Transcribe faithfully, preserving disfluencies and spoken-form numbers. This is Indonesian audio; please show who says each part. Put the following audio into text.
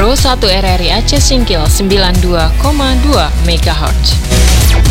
Speaker 1: Metro satu R R I Aceh Singkil sembilan puluh dua koma dua megahertz.